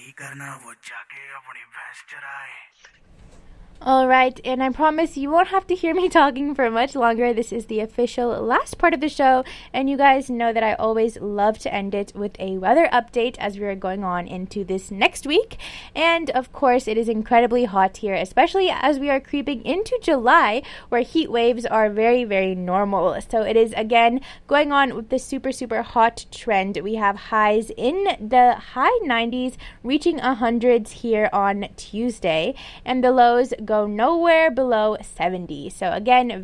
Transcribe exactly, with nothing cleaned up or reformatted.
नहीं करना वो जाके अपनी भैंस चराए. All right, and I promise you won't have to hear me talking for much longer. This is the official last part of the show, and you guys know that I always love to end it with a weather update as we are going on into this next week. And of course, it is incredibly hot here, especially as we are creeping into July, where heat waves are very, very normal. So it is again going on with the super, super hot trend. We have highs in the high nineties, reaching hundreds here on Tuesday, and the lows go nowhere below seventy. So again,